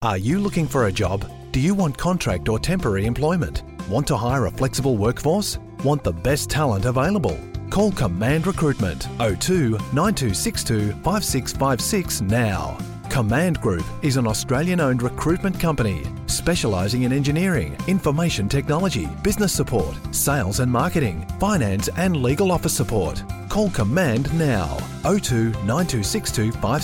Are you looking for a job? Do you want contract or temporary employment? Want to hire a flexible workforce? Want the best talent available? Call Command Recruitment 02 9262 5656 now. Command Group is an Australian-owned recruitment company specialising in engineering, information technology, business support, sales and marketing, finance and legal office support. Call Command now 02 9262 5656.